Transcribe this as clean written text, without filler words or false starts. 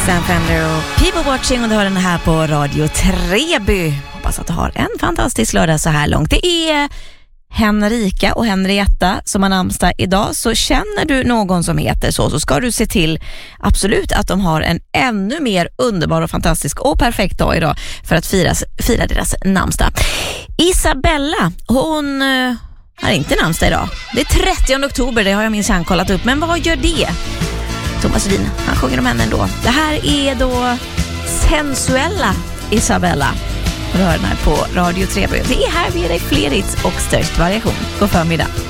Sam Fender och People Watching, och du har den här på Radio Treby. Hoppas att du har en fantastisk lördag så här långt. Det är Henrika och Henrietta som har namnsdag idag. Så känner du någon som heter så ska du se till absolut att de har en ännu mer underbar och fantastisk och perfekt dag idag för att fira deras namnsdag. Isabella, hon har inte namnsdag idag. Det är 30 oktober, det har jag minst kollat upp. Men vad gör det? Thomas Wien, han sjunger om henne ändå. Det här är då Sensuella Isabella. Och du hör den här på Radio Treby. Det är här vi ger dig fler hits och störst variation. God förmiddag.